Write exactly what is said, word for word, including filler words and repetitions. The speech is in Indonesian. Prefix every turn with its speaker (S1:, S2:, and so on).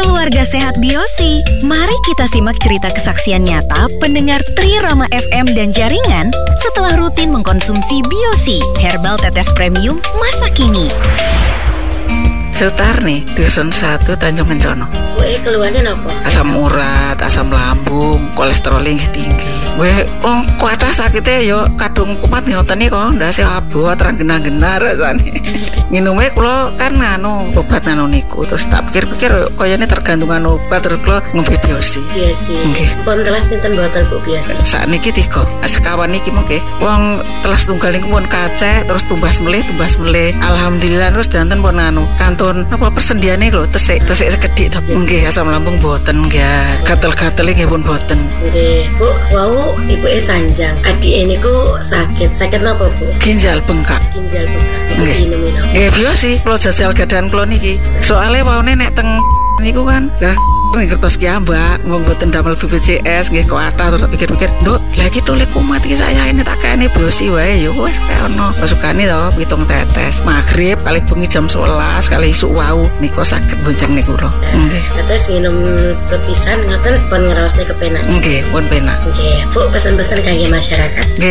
S1: Keluarga Sehat Biosi, mari kita simak cerita kesaksian nyata pendengar Trirama F M dan jaringan setelah rutin mengkonsumsi Biosi, herbal tetes premium masa kini.
S2: Sutarni, dusun satu Tanjung Kencono.
S3: Gue keluarnya apa?
S2: Asam urat, asam lambung, kolesterol tinggi. Gue wong kuatah sakitnya yo kadung kumat ngoten iki kok ndase abot terang genah-genah rasane. Minumnya kula kan nganu obat nanu niku terus tak pikir-pikir koyone tergantungan obat terus kula ngombe Biosi.
S3: Iya sih.
S2: Nggih.
S3: Pun telas pinten botol Bu Biosi?
S2: Sakniki tiga. Sekawan niki mengke. Wong telas tunggal niku pun kacek terus tumbas melih, tumbas melih. Alhamdulillah terus danten pun anu kantun apa persendiane lho tesik tesik sekedhik to. Nggih asam lambung boten nggih. Gatel-gatel nggih pun boten.
S3: Nggih, Bu. Wau ibuke sanjang. Adik niku sakit. Sakit napa, Bu?
S2: Ginjal bengkak.
S3: Ginjal bengkak.
S2: Nggih.
S3: Minum-minum.
S2: Nggih Biosi, kula jajal gadahan kula niki. Soale waune nek teng niku kan lah ning kertas ki Mbak, wong boten damel B P J S nggih kuatah terus pikir-pikir, "Nduk, lah iki tole kumat iki saya ini tak kene Biosi wae ya wis kaya ono." Pasukane to pitung tetes. Magrib kali bengi jam sewelas kali isuk wau niku saged bonceng niku lho. Nggih.
S3: Terus minum sepisan ngoten pun ngraosne kepenak.
S2: Nggih, pun penak.
S3: Nggih, Bu, pesan-pesan kangge masyarakat.
S2: Nggih,